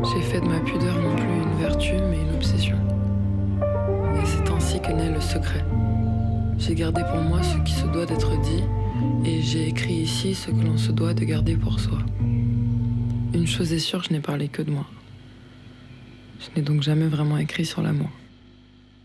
J'ai fait de ma pudeur non plus une vertu, mais une obsession. Et c'est ainsi que naît le secret. J'ai gardé pour moi ce qui se doit d'être dit, et j'ai écrit ici ce que l'on se doit de garder pour soi. Une chose est sûre, je n'ai parlé que de moi. Je n'ai donc jamais vraiment écrit sur l'amour.